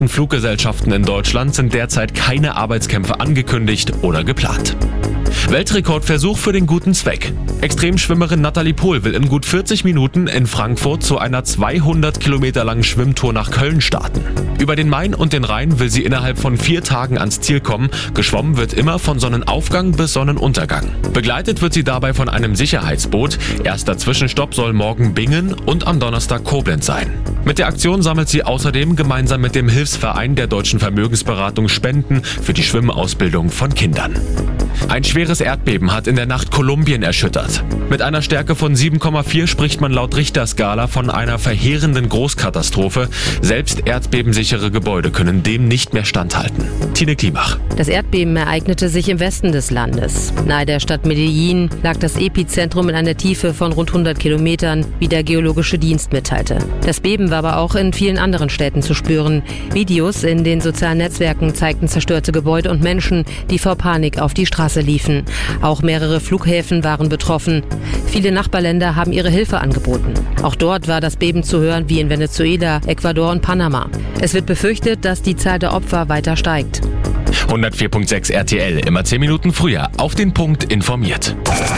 Fluggesellschaften in Deutschland sind derzeit keine Arbeitskämpfe angekündigt oder geplant. Weltrekordversuch für den guten Zweck. Extremschwimmerin Nathalie Pohl will in gut 40 Minuten in Frankfurt zu einer 200 Kilometer langen Schwimmtour nach Köln starten. Über den Main und den Rhein will sie innerhalb von 4 Tagen ans Ziel kommen. Geschwommen wird immer von Sonnenaufgang bis Sonnenuntergang. Begleitet wird sie dabei von einem Sicherheitsboot. Erster Zwischenstopp soll morgen Bingen und am Donnerstag Koblenz sein. Mit der Aktion sammelt sie außerdem gemeinsam mit dem Hilfsverein der Deutschen Vermögensberatung Spenden für die Schwimmausbildung von Kindern. Ein schweres Erdbeben hat in der Nacht Kolumbien erschüttert. Mit einer Stärke von 7,4 spricht man laut Richterskala von einer verheerenden Großkatastrophe. Selbst erdbebensichere Gebäude können dem nicht mehr standhalten. Tine Klimach. Das Erdbeben ereignete sich im Westen des Landes. Nahe der Stadt Medellin lag das Epizentrum in einer Tiefe von rund 100 Kilometern, wie der Geologische Dienst mitteilte. Das Beben war aber auch in vielen anderen Städten zu spüren. Videos in den sozialen Netzwerken zeigten zerstörte Gebäude und Menschen, die vor Panik auf die Straße liefen. Auch mehrere Flughäfen waren betroffen. Viele Nachbarländer haben ihre Hilfe angeboten. Auch dort war das Beben zu hören wie in Venezuela, Ecuador und Panama. Es wird befürchtet, dass die Zahl der Opfer weiter steigt. 104.6 RTL, immer 10 Minuten früher, auf den Punkt informiert.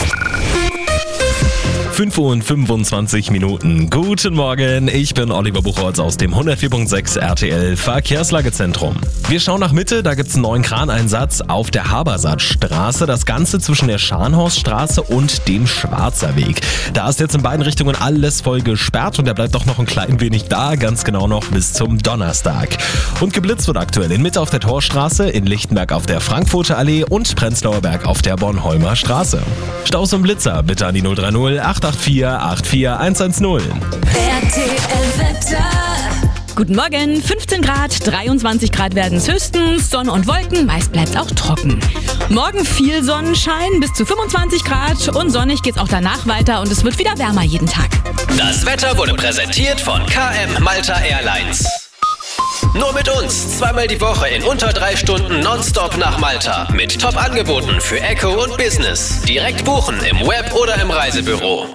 5:25 Minuten. Guten Morgen, ich bin Oliver Buchholz aus dem 104.6 RTL Verkehrslagezentrum. Wir schauen nach Mitte, da gibt's einen neuen Kraneinsatz auf der Habersattstraße. Das Ganze zwischen der Scharnhorststraße und dem Schwarzer Weg. Da ist jetzt in beiden Richtungen alles voll gesperrt und der bleibt doch noch ein klein wenig da, ganz genau noch bis zum Donnerstag. Und geblitzt wird aktuell in Mitte auf der Torstraße, in Lichtenberg auf der Frankfurter Allee und Prenzlauer Berg auf der Bornholmer Straße. Staus und Blitzer bitte an die 030 884 84110. Guten Morgen, 15 Grad, 23 Grad werden es höchstens, Sonne und Wolken, meist bleibt auch trocken. Morgen viel Sonnenschein, bis zu 25 Grad und sonnig geht's auch danach weiter und es wird wieder wärmer jeden Tag. Das Wetter wurde präsentiert von KM Malta Airlines. Nur mit uns, zweimal die Woche in unter 3 Stunden nonstop nach Malta. Mit Top-Angeboten für Eco und Business. Direkt buchen im Web oder im Reisebüro.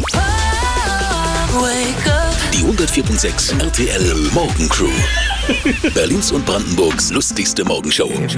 Die 104.6 RTL Morgencrew. Berlins und Brandenburgs lustigste Morgenshow.